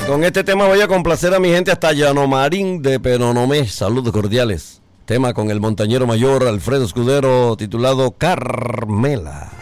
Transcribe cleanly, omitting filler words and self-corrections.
Con este tema voy a complacer a mi gente hasta Llanomarín de Penonomé. Saludos cordiales. Tema con el montañero mayor Alfredo Escudero titulado Carmela.